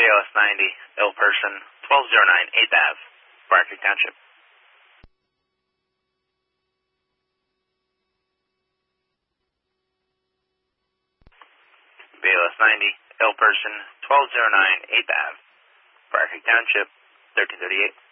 BLS 90, ill person, 1209 8th Ave, Briar Creek Township. BLS 90, ill person, 1209 8th Ave, Briar Creek Township, 1338.